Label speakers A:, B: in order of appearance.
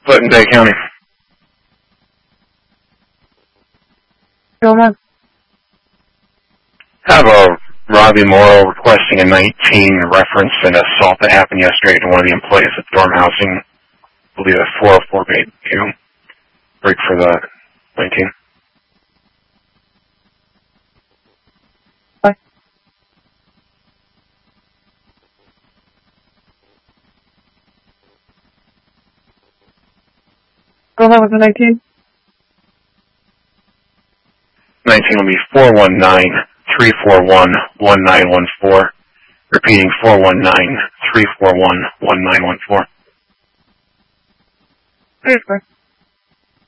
A: Put-in-Bay County.
B: Go on.
A: Have a Robbie Morrow requesting a 19 reference an assault that happened yesterday to one of the employees at Dorm Housing. I believe at 404 Bay 2. Break for the 19.
B: Bye. Go ahead with the 19.
A: 19 will be 419-341-1914. Repeating 419-341-1914.
B: Bye.